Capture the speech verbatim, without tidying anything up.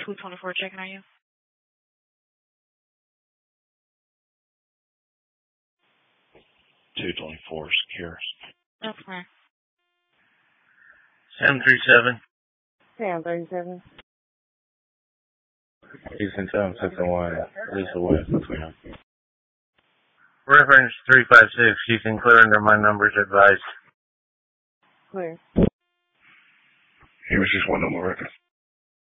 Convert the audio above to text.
two twenty-four checking on you. two twenty-four secure. That's fine. seven three seven. seven thirty-seven. Houston seven six one. Lisa West. Reference three five six. You can clear under my numbers advised. Clear. He was just one on the record.